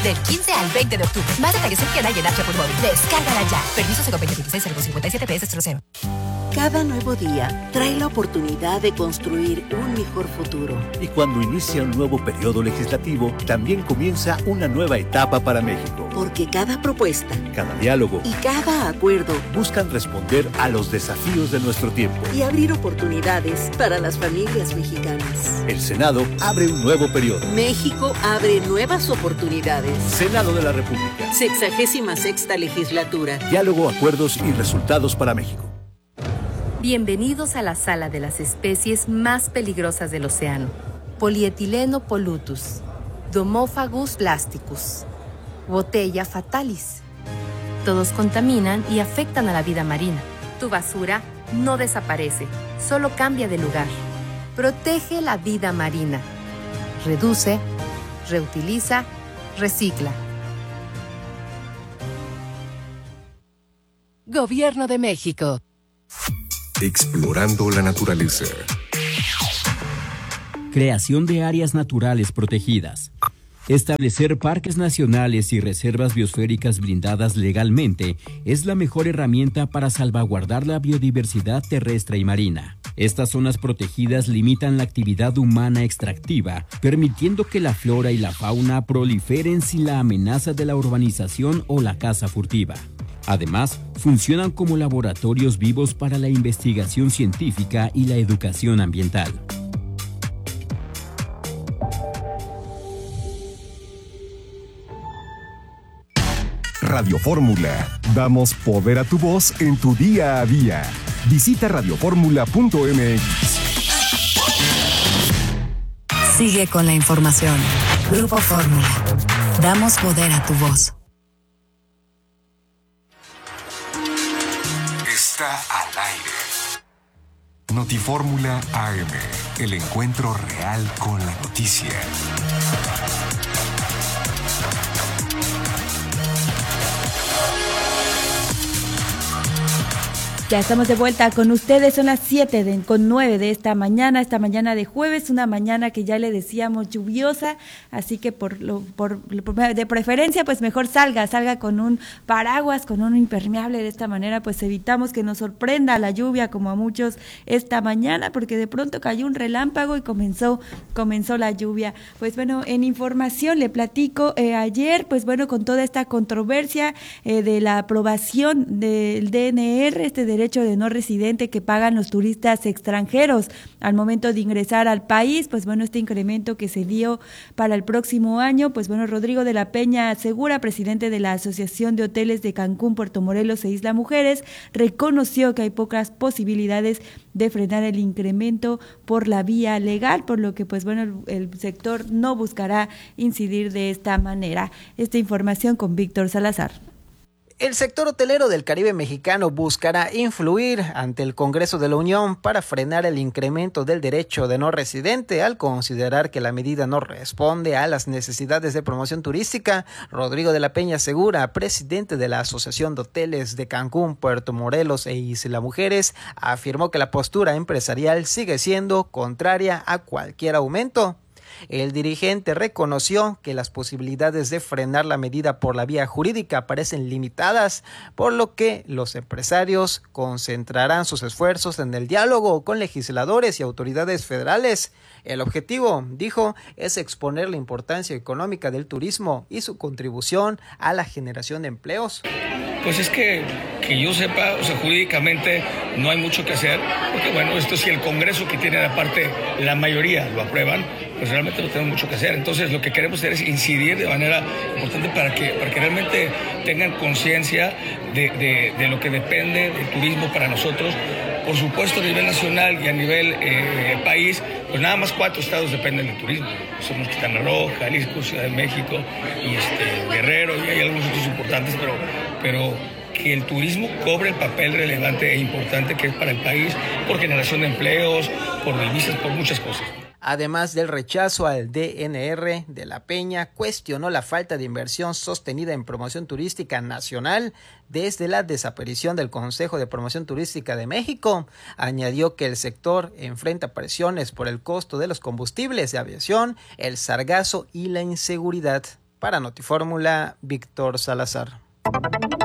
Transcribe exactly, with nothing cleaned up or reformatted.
del quince al veinte de octubre. Más detalles en tienda y en app por móvil. Descárgala ya. Permiso C veinte veintiséis cero cincuenta y siete P S cero cero. Cada nuevo día trae la oportunidad de construir un mejor futuro. Y cuando inicia un nuevo periodo legislativo, también comienza una nueva etapa para México. Porque cada propuesta, cada diálogo y cada acuerdo buscan responder a los desafíos de nuestro tiempo y abrir oportunidades para las familias mexicanas. El Senado abre un nuevo periodo. México abre nuevas oportunidades. Senado de la República. Sexagésima sexta legislatura. Diálogo, acuerdos y resultados para México. Bienvenidos a la sala de las especies más peligrosas del océano. Polietileno pollutus, Domophagus plasticus, Botella fatalis. Todos contaminan y afectan a la vida marina. Tu basura no desaparece, solo cambia de lugar. Protege la vida marina. Reduce, reutiliza, recicla. Gobierno de México. Explorando la naturaleza. Creación de áreas naturales protegidas. Establecer parques nacionales y reservas biosféricas blindadas legalmente es la mejor herramienta para salvaguardar la biodiversidad terrestre y marina. Estas zonas protegidas limitan la actividad humana extractiva, permitiendo que la flora y la fauna proliferen sin la amenaza de la urbanización o la caza furtiva. Además, funcionan como laboratorios vivos para la investigación científica y la educación ambiental. Radio Fórmula. Damos poder a tu voz en tu día a día. Visita radio fórmula punto m x. Sigue con la información. Grupo Fórmula. Damos poder a tu voz. Está al aire. Notifórmula A M, el encuentro real con la noticia. Ya estamos de vuelta con ustedes, son las siete de, con nueve de esta mañana, esta mañana de jueves, una mañana que ya le decíamos lluviosa, así que por lo por de preferencia pues mejor salga, salga con un paraguas, con un impermeable, de esta manera pues evitamos que nos sorprenda la lluvia como a muchos esta mañana, porque de pronto cayó un relámpago y comenzó, comenzó la lluvia. Pues bueno, en información le platico, eh, ayer pues bueno, con toda esta controversia eh, de la aprobación del D N R, este de derecho de no residente que pagan los turistas extranjeros al momento de ingresar al país, pues bueno, este incremento que se dio para el próximo año, pues bueno, Rodrigo de la Peña Segura, presidente de la Asociación de Hoteles de Cancún, Puerto Morelos e Isla Mujeres, reconoció que hay pocas posibilidades de frenar el incremento por la vía legal, por lo que pues bueno, el, el sector no buscará incidir de esta manera. Esta información con Víctor Salazar. El sector hotelero del Caribe mexicano buscará influir ante el Congreso de la Unión para frenar el incremento del derecho de no residente al considerar que la medida no responde a las necesidades de promoción turística. Rodrigo de la Peña Segura, presidente de la Asociación de Hoteles de Cancún, Puerto Morelos e Isla Mujeres, afirmó que la postura empresarial sigue siendo contraria a cualquier aumento. El dirigente reconoció que las posibilidades de frenar la medida por la vía jurídica parecen limitadas, por lo que los empresarios concentrarán sus esfuerzos en el diálogo con legisladores y autoridades federales. El objetivo, dijo, es exponer la importancia económica del turismo y su contribución a la generación de empleos. Pues es que, que yo sepa, o sea, jurídicamente no hay mucho que hacer, porque bueno, esto si el Congreso, que tiene aparte la mayoría, lo aprueban, pues realmente no tenemos mucho que hacer. Entonces lo que queremos hacer es incidir de manera importante para que, para que realmente tengan conciencia de, de, de lo que depende del turismo para nosotros. Por supuesto, a nivel nacional y a nivel eh, país, pues nada más cuatro estados dependen del turismo. Somos Quintana Roo, Jalisco, Ciudad de México y este, Guerrero, y hay algunos otros importantes, pero, pero que el turismo cobre el papel relevante e importante que es para el país, por generación de empleos, por divisas, por muchas cosas. Además del rechazo al D N R, de la Peña cuestionó la falta de inversión sostenida en promoción turística nacional desde la desaparición del Consejo de Promoción Turística de México. Añadió que el sector enfrenta presiones por el costo de los combustibles de aviación, el sargazo y la inseguridad. Para Notifórmula, Víctor Salazar.